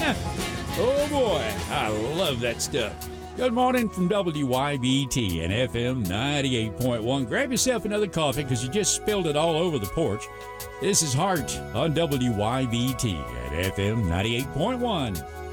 Oh boy, I love that stuff. Good morning from WYBT and FM 98.1. Grab yourself another coffee because you just spilled it all over the porch. This is Heart on WYBT at FM 98.1.